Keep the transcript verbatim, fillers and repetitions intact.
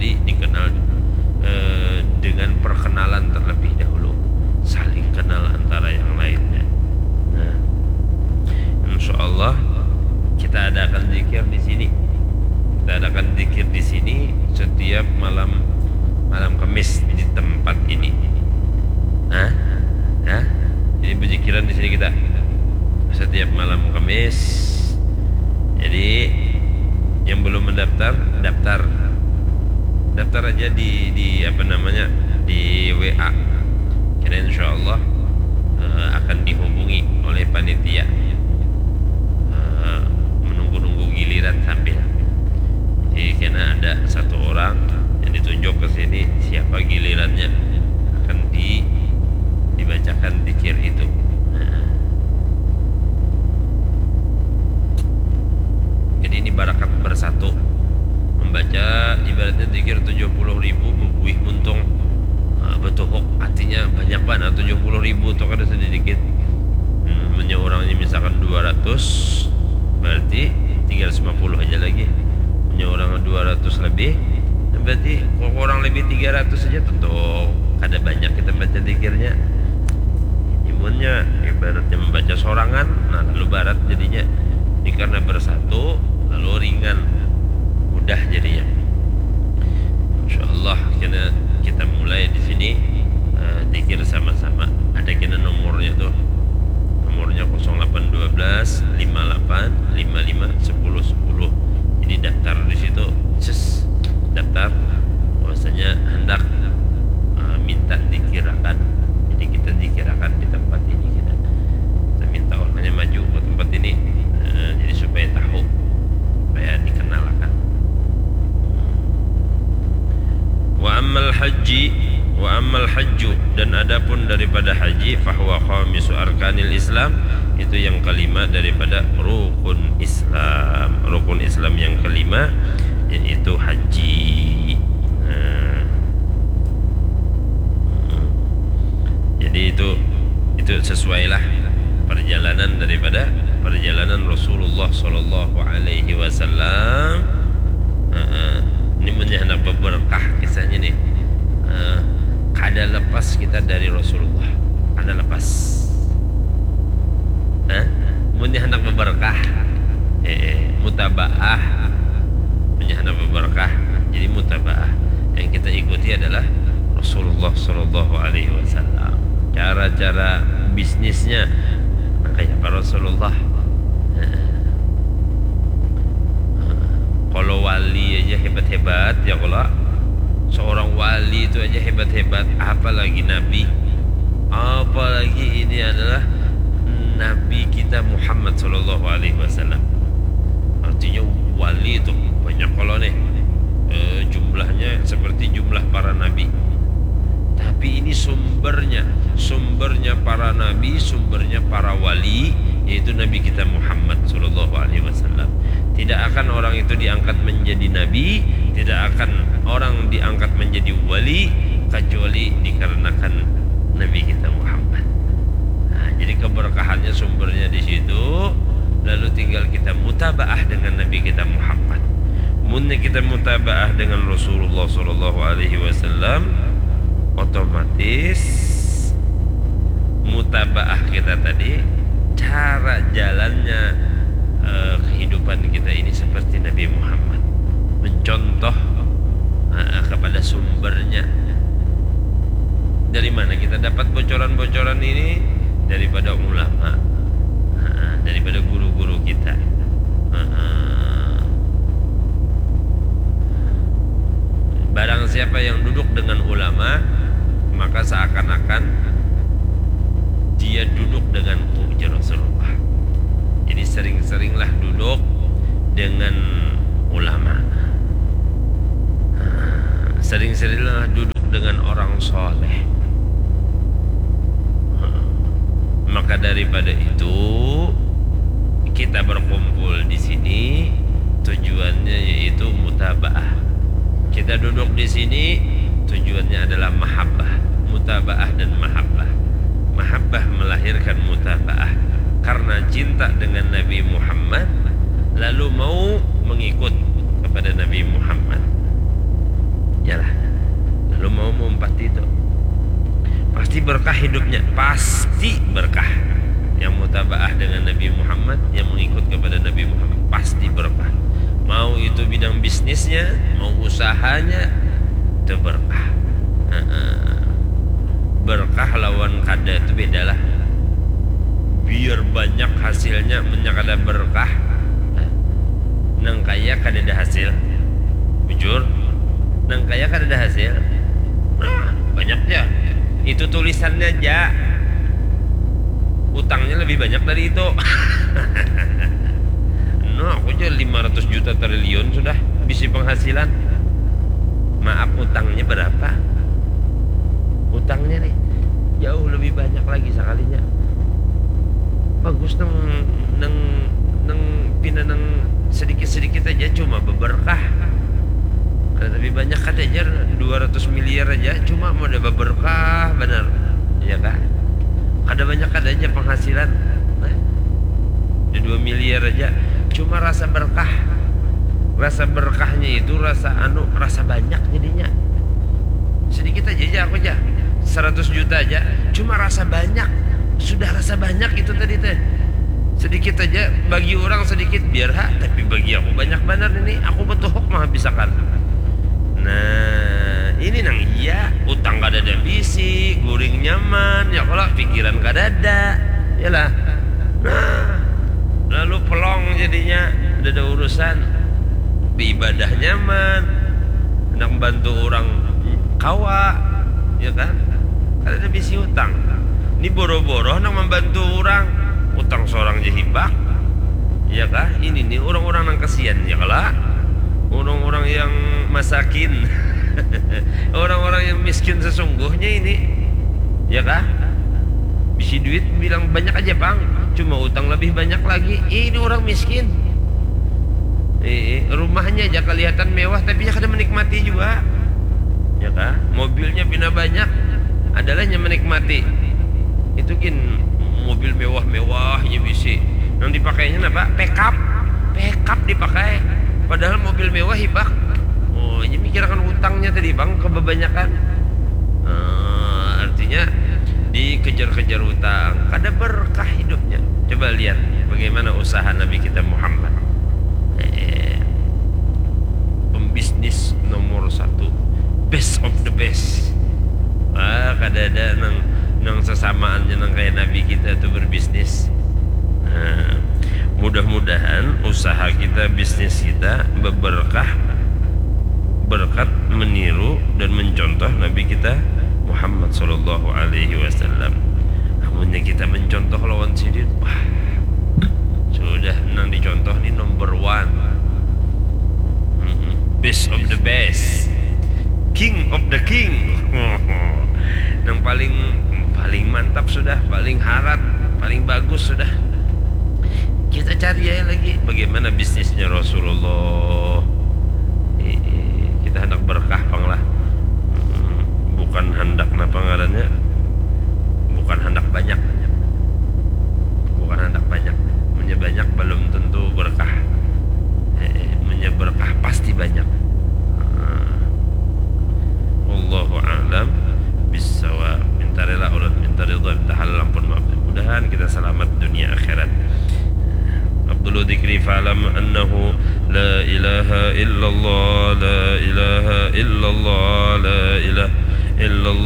Jadi dikenal eh, dengan perkenalan terlebih dahulu, saling kenal antara yang lainnya. Nah, insya Allah kita adakan zikir di sini. Kita adakan zikir di sini setiap malam malam Kamis di tempat ini. Nah, nah, jadi berzikiran di sini kita setiap malam Kamis. Jadi yang belum mendaftar, daftar, daftar aja di di apa namanya di W A. Karena insya Allah uh, akan dihubungi oleh panitia. Uh, menunggu-nunggu giliran sambil. Jadi karena ada satu orang yang ditunjuk ke sini, siapa gilirannya akan di dibacakan zikir itu. Nah. Jadi ini barakat bersatu, membaca ibaratnya zikir tujuh puluh ribu buih muntung uh, betuhuk, artinya banyak banget. Tujuh puluh ribu itu kan sedikit. hmm, Punya orangnya misalkan dua ratus, berarti tiga ratus lima puluh aja lagi. Punya orang dua ratus lebih, berarti kalau orang lebih tiga ratus saja tentu ada banyak kita baca zikirnya. Imunnya ibaratnya membaca sorangan, nah lalu barat jadinya. Ini karena bersatu lalu ringan, mudah jadinya. Insyaallah kita kita mulai di sini uh, zikir sama-sama. Ada kena nomornya tuh. Nomornya nol delapan satu dua lima delapan lima lima sepuluh sepuluh. Jadi daftar di situ, ses, daftar bahwasanya hendak uh, minta dikirakan. Jadi kita dikirakan di tempat ini kita. Kita minta orangnya maju ke tempat ini, uh, jadi supaya tahu, supaya dikenalkan. Wa ammal haji wa ammal hajju, dan adapun daripada haji, fahuwa khamisu arkanil Islam, itu yang kelima daripada rukun Islam. Rukun Islam yang kelima yaitu haji. Nah, jadi itu itu sesuailah perjalanan daripada perjalanan Rasulullah Sallallahu Alaihi Wasallam. Ini menjadi berkah kisahnya nih. Uh, kada lepas kita dari Rasulullah, kada lepas. Hah? Munnya hendak berberkah, eh, mutabaah, munnya hendak berberkah. Jadi mutabaah yang kita ikuti adalah Rasulullah Sallallahu Alaihi Wasallam. Cara-cara bisnisnya kayak para Rasulullah. Kalau wali aja hebat-hebat ya, kalau seorang wali itu aja hebat-hebat, apalagi nabi, apalagi ini adalah nabi kita Muhammad Sallallahu Alaihi Wasallam. Artinya wali itu banyak kalau nih e, jumlahnya seperti jumlah para nabi. Tapi ini sumbernya, sumbernya para nabi, sumbernya para wali, yaitu nabi kita Muhammad Sallallahu Alaihi Wasallam. Tidak akan orang itu diangkat menjadi nabi, tidak akan orang diangkat menjadi wali kecuali dikarenakan nabi kita Muhammad. Nah, jadi keberkahannya sumbernya di situ. Lalu tinggal kita mutabaah dengan nabi kita Muhammad. Munnya kita mutabaah dengan Rasulullah Sallallahu Alaihi Wasallam, otomatis mutabaah kita tadi, cara jalannya Uh, kehidupan kita ini seperti Nabi Muhammad, mencontoh uh, kepada sumbernya. Dari mana kita dapat bocoran-bocoran ini? Daripada ulama, uh, daripada guru-guru kita. uh, uh. Barang siapa yang duduk dengan ulama, maka seakan-akan dia duduk dengan ujar Rasulullah. Jadi sering-seringlah duduk dengan ulama, sering-seringlah duduk dengan orang soleh. Maka daripada itu kita berkumpul di sini tujuannya yaitu mutabaah. Kita duduk di sini tujuannya adalah mahabbah, mutabaah dan mahabbah. Mahabbah melahirkan mutabaah. Karena cinta dengan Nabi Muhammad, lalu mau mengikut kepada Nabi Muhammad. Yalah, lalu mau menempati itu, pasti berkah hidupnya, pasti berkah. Yang mutabaah dengan Nabi Muhammad, yang mengikut kepada Nabi Muhammad, pasti berkah. Mau itu bidang bisnisnya, mau usahanya, itu berkah. Berkah lawan kada itu bedalah. Biar banyak hasilnya, menyakada berkah, nang kaya kada ada hasil. Jujur, nang kaya kada ada hasil. Nah, banyaknya. Itu tulisannya aja, utangnya lebih banyak dari itu. No, aku aja lima ratus juta triliun sudah bisa penghasilan. Maaf, utangnya berapa? Utangnya nih jauh lebih banyak lagi sekalinya. Bagus neng neng neng pina neng sedikit-sedikit aja cuma berberkah. Ada lebih banyak kan aja dua ratus miliar aja cuma mau ada berberkah benar. Iya kan? Ada banyak ada aja penghasilan. Nah, ada dua miliar aja cuma rasa berkah. Rasa berkahnya itu rasa anu rasa banyak jadinya. Sedikit aja aja aku aja seratus juta aja cuma rasa banyak. Sudah rasa banyak itu tadi teh. Sedikit aja bagi orang sedikit biar ha, tapi bagi aku banyak benar ini. Aku betul hok mah bisakan. Nah, ini nang iya utang kada ada bisi, guring nyaman, ya kalau pikiran kada ada. Yalah. Nah, lalu pelong jadinya ada, ada urusan beribadah nyaman, hendak bantu orang kawa, ya kan? Kada ada bisi utang. Ini boro-boro hendak membantu orang, utang seorang jahibak, ya kah? Ini nih orang-orang yang kasihan, ya kalah. Orang-orang yang masakin, orang-orang yang miskin sesungguhnya ini, ya kah? Bisi duit bilang banyak aja bang, cuma utang lebih banyak lagi. Ini orang miskin. Eh, rumahnya aja kelihatan mewah, tapi ya kada menikmati juga, ya kah? Mobilnya bina banyak, adalah yang menikmati. Itu kan mobil mewah-mewah ya bisi. Yang dipakainya apa? Pickup, pickup dipakai. Padahal mobil mewah hibak. Oh, ini mikirkan utangnya tadi bang kebanyakan. Uh, artinya dikejar-kejar utang, kada berkah hidupnya. Coba lihat bagaimana usaha Nabi kita Muhammad. Eh, pembisnis nomor satu, best of the best. Ah, kada ada nang nang sesamaannya nang kayak Nabi kita tuh berbisnis. Nah, mudah-mudahan usaha kita, bisnis kita berberkah, berkat meniru dan mencontoh Nabi kita Muhammad sallallahu alaihi wasallam. Namunnya kita mencontoh lawan sidin, wah, sudah nang dicontoh ini number one, best of the best, king of the king. Yang paling paling mantap sudah, paling harat, paling bagus sudah. Kita cari ya lagi bagaimana bisnisnya Rasulullah. Eh, eh, kita hendak berkah panglah, hmm, bukan hendak napa ngarannya, bukan hendak banyak, bukan hendak banyak. Menyebanyak belum tentu berkah. Eh, menyeberkah pasti banyak. Hmm. Wallahu a'lam bissawab. Minta rela ulat, minta ridha, minta halal ampun maaf. Mudah-mudahan kita selamat dunia akhirat. Abdullah dzikri fa'lam annahu la ilaha illallah, la ilaha illallah, la ilaha illallah.